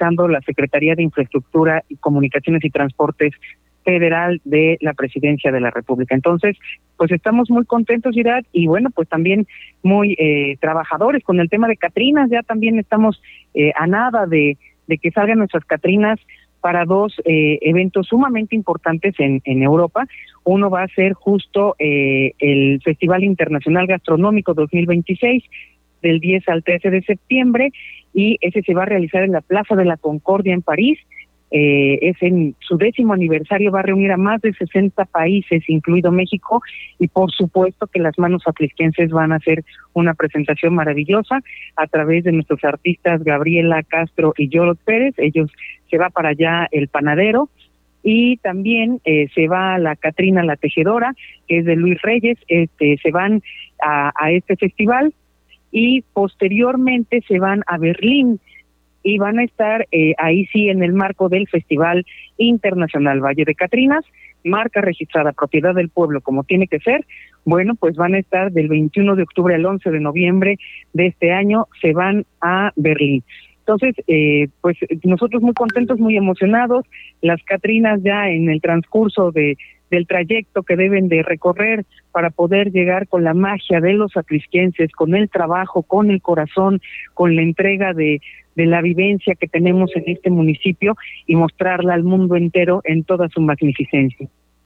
realizando la Secretaría de Infraestructura y Comunicaciones y Transportes Federal de la Presidencia de la República. Entonces, pues estamos muy contentos, Girat, y bueno, pues también muy trabajadores con el tema de Catrinas. Ya también estamos a nada de que salgan nuestras Catrinas para dos eventos sumamente importantes en Europa. Uno va a ser justo el Festival Internacional Gastronómico 2026, del 10 al 13 de septiembre, y ese se va a realizar en la Plaza de la Concordia en París. Es en su 10º aniversario, va a reunir a más de 60 países, incluido México, y por supuesto que las manos atlisquenses van a hacer una presentación maravillosa a través de nuestros artistas Gabriela Castro y Yorot Pérez. Ellos se va para allá el panadero, y también se va la Catrina la Tejedora, que es de Luis Reyes. Se van a este festival, y posteriormente se van a Berlín, y van a estar ahí sí en el marco del Festival Internacional Valle de Catrinas, marca registrada, propiedad del pueblo, como tiene que ser. Bueno, pues van a estar del 21 de octubre al 11 de noviembre de este año, se van a Berlín. Entonces, pues nosotros muy contentos, muy emocionados, las Catrinas ya en el transcurso del trayecto que deben de recorrer para poder llegar con la magia de los atlisquenses, con el trabajo, con el corazón, con la entrega de la vivencia que tenemos en este municipio, y mostrarla al mundo entero en toda su magnificencia.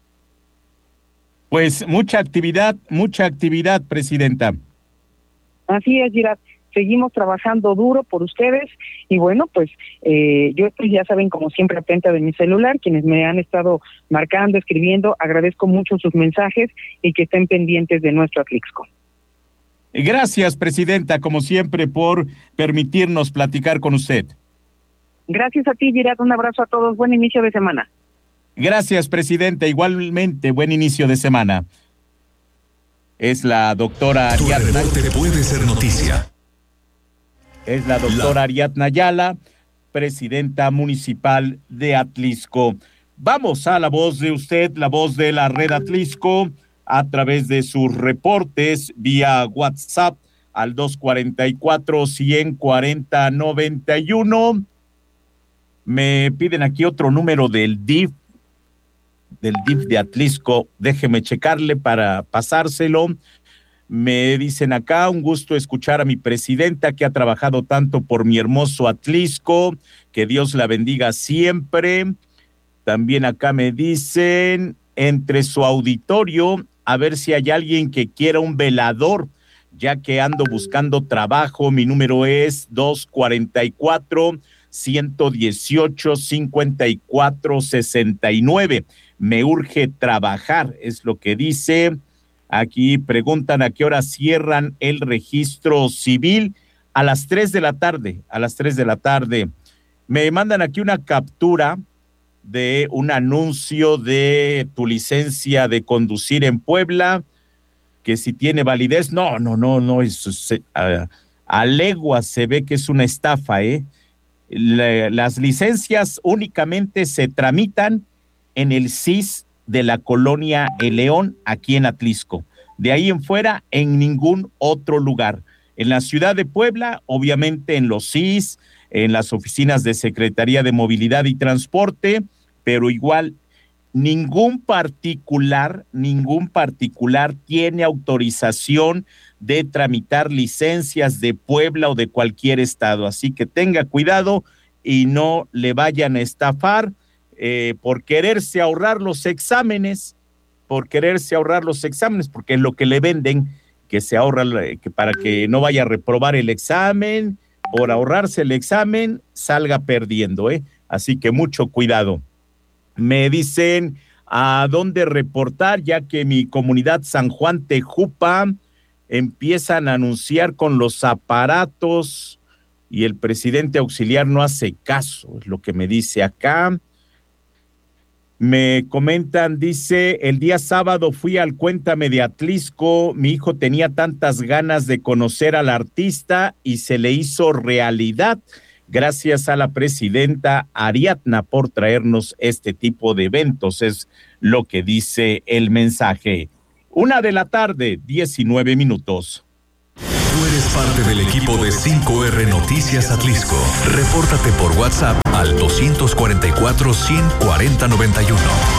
Pues mucha actividad, Presidenta. Así es, Girat. Seguimos trabajando duro por ustedes, y bueno, pues yo estoy, ya saben, como siempre, atenta de mi celular. Quienes me han estado marcando, escribiendo, agradezco mucho sus mensajes, y que estén pendientes de nuestro Atlixco. Gracias, Presidenta, como siempre, por permitirnos platicar con usted. Gracias a ti, Girat. Un abrazo a todos. Buen inicio de semana. Gracias, Presidenta. Igualmente, buen inicio de semana. Es la doctora Ariadna. Tu reporte puede ser noticia. Es la doctora Ariadna Ayala, presidenta municipal de Atlixco. Vamos a la voz de usted, la voz de la red Atlixco, a través de sus reportes vía WhatsApp al 244-140-91. Me piden aquí otro número del DIF de Atlixco. Déjeme checarle para pasárselo. Me dicen acá: un gusto escuchar a mi presidenta, que ha trabajado tanto por mi hermoso Atlixco, que Dios la bendiga siempre. También acá me dicen, entre su auditorio, a ver si hay alguien que quiera un velador, ya que ando buscando trabajo. Mi número es 244-118-5469. Me urge trabajar, es lo que dice. Aquí preguntan a qué hora cierran el registro civil. A las 3 de la tarde, Me mandan aquí una captura de un anuncio de tu licencia de conducir en Puebla, que si tiene validez. No, eso a leguas se ve que es una estafa, Las licencias únicamente se tramitan en el CIS de la colonia El León, aquí en Atlixco. De ahí en fuera, en ningún otro lugar. En la ciudad de Puebla, obviamente en los CIS, en las oficinas de Secretaría de Movilidad y Transporte, pero igual ningún particular tiene autorización de tramitar licencias de Puebla o de cualquier estado. Así que tenga cuidado y no le vayan a estafar por quererse ahorrar los exámenes, porque es lo que le venden, que se ahorra, que para que no vaya a reprobar el examen, por ahorrarse el examen, salga perdiendo, Así que mucho cuidado. Me dicen a dónde reportar, ya que mi comunidad San Juan Tejupa empiezan a anunciar con los aparatos y el presidente auxiliar no hace caso, es lo que me dice acá. Me comentan, dice, el día sábado fui al Cuéntame de Atlixco, mi hijo tenía tantas ganas de conocer al artista y se le hizo realidad. Gracias a la presidenta Ariadna por traernos este tipo de eventos, es lo que dice el mensaje. 1:19 p.m. Tú eres parte del equipo de 5R Noticias Atlixco. Repórtate por WhatsApp al 244-140-91.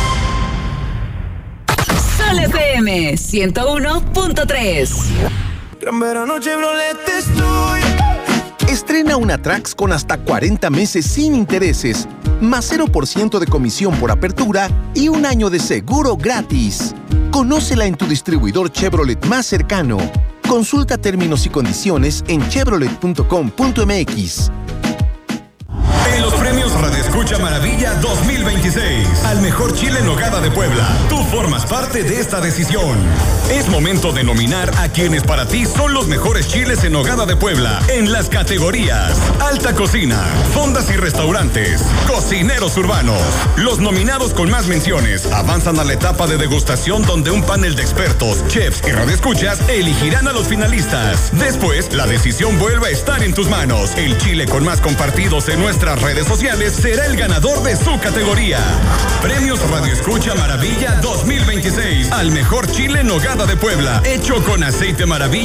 Sol FM 101.3. Gran verano Chevrolet estoy. Estrena una Trax con hasta 40 meses sin intereses, más 0% de comisión por apertura y un año de seguro gratis. Conócela en tu distribuidor Chevrolet más cercano. Consulta términos y condiciones en chevrolet.com.mx. En los premios Radio Escucha Maravilla 2026, al mejor chile en nogada de Puebla, tú formas parte de esta decisión. Es momento de nominar a quienes para ti son los mejores chiles en nogada de Puebla en las categorías Alta Cocina, Fondas y Restaurantes, Cocineros Urbanos. Los nominados con más menciones avanzan a la etapa de degustación, donde un panel de expertos, chefs y radioescuchas elegirán a los finalistas. Después, la decisión vuelve a estar en tus manos. El chile con más compartidos en nuestras redes sociales será el ganador de su categoría. Premios Radio Escucha Maravilla 2026 al mejor chile en nogada de Puebla, hecho con aceite Maravilla